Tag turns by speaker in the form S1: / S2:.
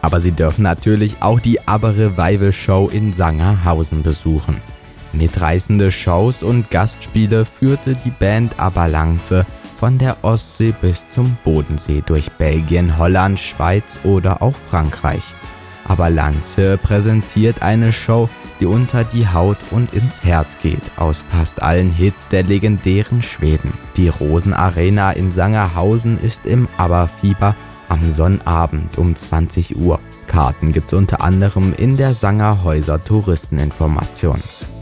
S1: Aber Sie dürfen natürlich auch die ABBA Revival Show in Sangerhausen besuchen. Mitreißende Shows und Gastspiele führte die Band ABBA von der Ostsee bis zum Bodensee durch Belgien, Holland, Schweiz oder auch Frankreich. ABBA präsentiert eine Show, die unter die Haut und ins Herz geht, aus fast allen Hits der legendären Schweden. Die Rosenarena in Sangerhausen ist im ABBA-Fieber am Sonnabend um 20 Uhr. Karten gibt's unter anderem in der Sangerhäuser Touristeninformation.